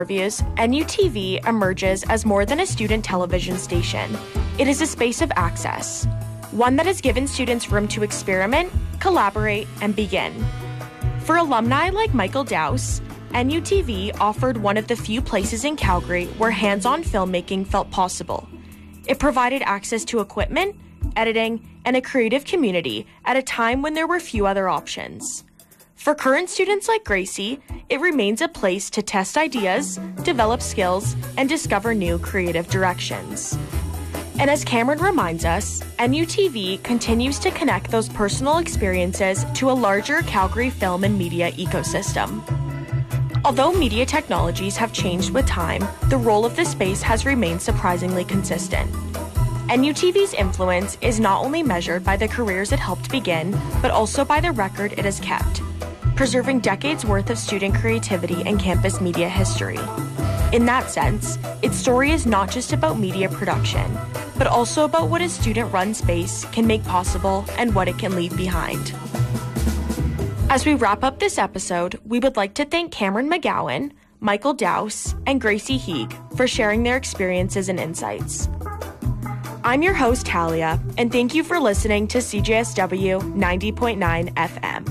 interviews, NUTV emerges as more than a student television station. It is a space of access, one that has given students room to experiment, collaborate, and begin. For alumni like Michael Dowse, NUTV offered one of the few places in Calgary where hands-on filmmaking felt possible. It provided access to equipment, editing, and a creative community at a time when there were few other options. For current students like Gracie, it remains a place to test ideas, develop skills, and discover new creative directions. And as Cameron reminds us, NUTV continues to connect those personal experiences to a larger Calgary film and media ecosystem. Although media technologies have changed with time, the role of the space has remained surprisingly consistent. NUTV's influence is not only measured by the careers it helped begin, but also by the record it has kept, preserving decades worth of student creativity and campus media history. In that sense, its story is not just about media production, but also about what a student-run space can make possible and what it can leave behind. As we wrap up this episode, we would like to thank Cameron McGowan, Michael Dowse, and Gracie Heeg for sharing their experiences and insights. I'm your host, Talia, and thank you for listening to CJSW 90.9 FM.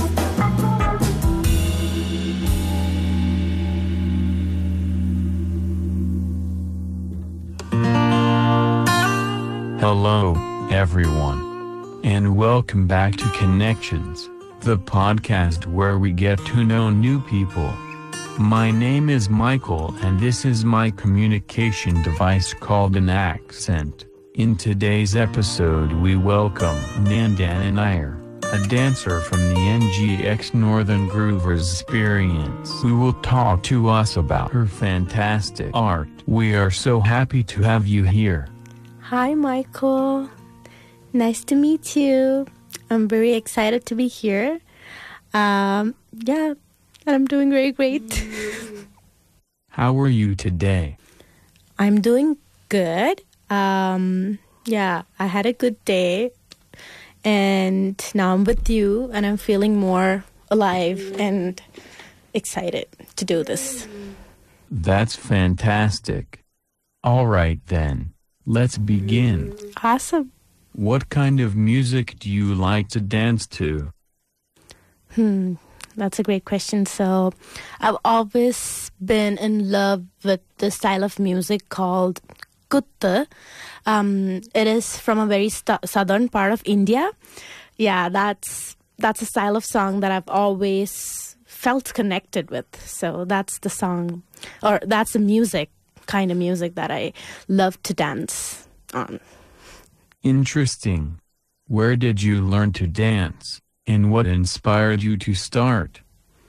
Hello, everyone, and welcome back to Connections, the podcast where we get to know new people. My name is Michael, and this is my communication device called an accent. In today's episode, we welcome Nandan Nair, a dancer from the NGX Northern Groovers Experience, who will talk to us about her fantastic art. We are so happy to have you here. Hi, Michael. Nice to meet you. I'm very excited to be here. I'm doing very great. How are you today? I'm doing good. I had a good day. And now I'm with you, and I'm feeling more alive and excited to do this. That's fantastic. All right, then. Let's begin. Awesome. What kind of music do you like to dance to? That's a great question. So, I've always been in love with the style of music called Kutta. It is from a very southern part of India. Yeah, that's a style of song that I've always felt connected with. So that's the song, or that's the kind of music that I love to dance on. Interesting. Where did you learn to dance, and what inspired you to start?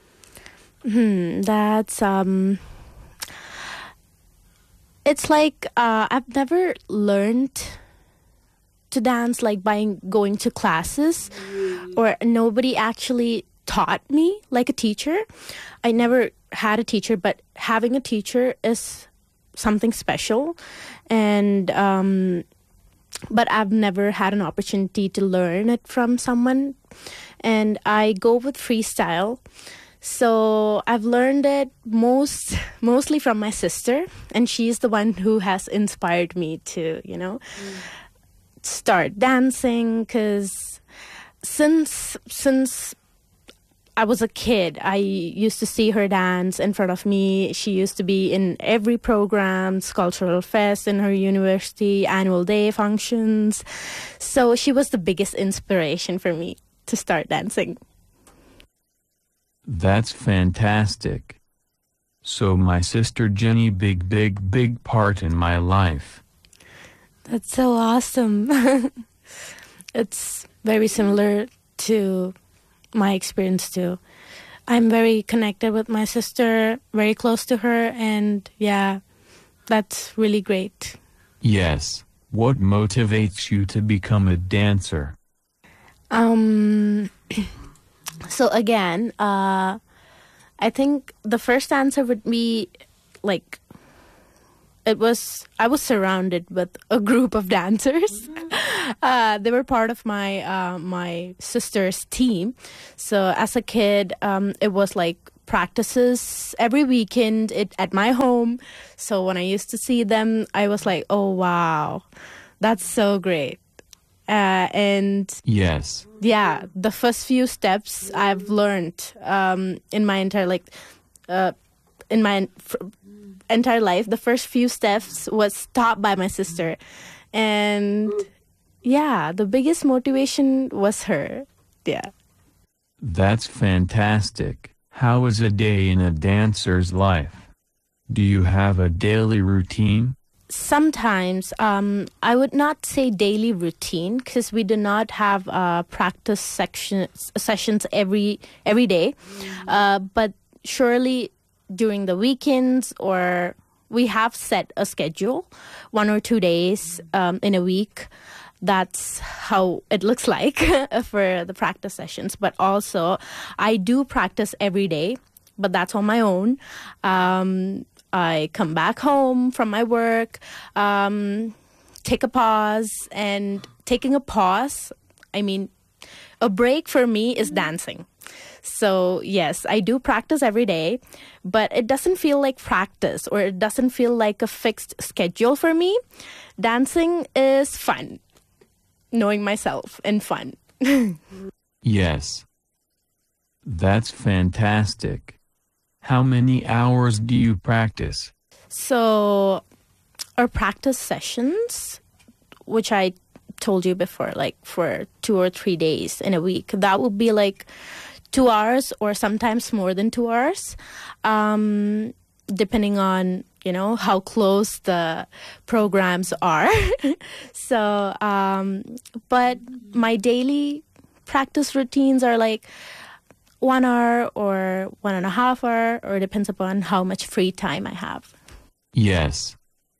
It's like I've never learned to dance like by going to classes, or nobody actually taught me like a teacher. I never had a teacher, but having a teacher is something special, and but I've never had an opportunity to learn it from someone, and I go with freestyle. So I've learned it mostly from my sister, and she's the one who has inspired me to, start dancing, because since I was a kid, I used to see her dance in front of me. She used to be in every program, cultural fest in her university, annual day functions. So she was the biggest inspiration for me to start dancing. That's fantastic. So my sister Jenny, big part in my life. That's so awesome. It's very similar to my experience too. I'm very connected with my sister, very close to her, and yeah, that's really great. Yes. What motivates you to become a dancer? So again, I think the first answer would be like, I was surrounded with a group of dancers. They were part of my sister's team. So as a kid, it was like practices every weekend at my home. So when I used to see them, I was like, oh, wow, that's so great. And Yes. yeah, the first few steps I've learned in my entire entire life, the first few steps was taught by my sister. And yeah, the biggest motivation was her. Yeah. That's fantastic. How is a day in a dancer's life? Do you have a daily routine? Sometimes I would not say daily routine because we do not have practice sessions every day. But surely during the weekends, or we have set a schedule 1 or 2 days in a week. That's how it looks like for the practice sessions. But also, I do practice every day, but that's on my own. I come back home from my work, take a pause, and taking a pause, a break for me is dancing. So yes, I do practice every day, but it doesn't feel like practice, or it doesn't feel like a fixed schedule for me. Dancing is fun, knowing myself, and fun. Yes. That's fantastic. How many hours do you practice? So our practice sessions, which I told you before, like for 2 or 3 days in a week, that would be like 2 hours or sometimes more than 2 hours, depending on, how close the programs are. So, but my daily practice routines are like 1 hour or 1.5 hours, or it depends upon how much free time I have. Yes.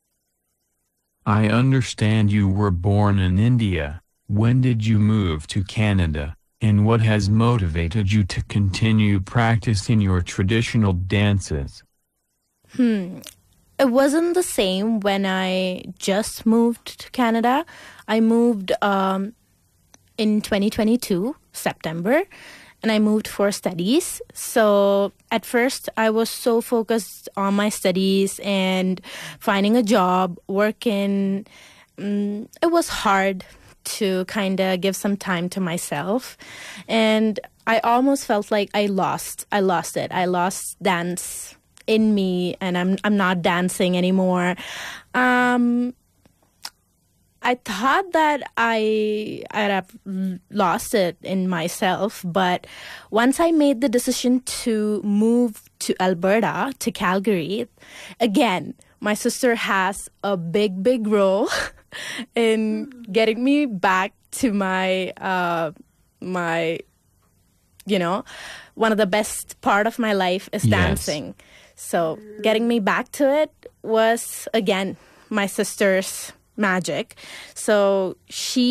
I understand you were born in India. When did you move to Canada, and what has motivated you to continue practicing your traditional dances? It wasn't the same when I just moved to Canada. I moved in 2022, September, and I moved for studies. So at first, I was so focused on my studies and finding a job, working. It was hard to kind of give some time to myself. And I almost felt like I lost it. I lost dance in me, and I'm not dancing anymore. I thought that I'd have lost it in myself, but once I made the decision to move to Alberta, to Calgary, again, my sister has a big role in getting me back to my one of the best part of my life is dancing. So getting me back to it was, again, my sister's magic. So she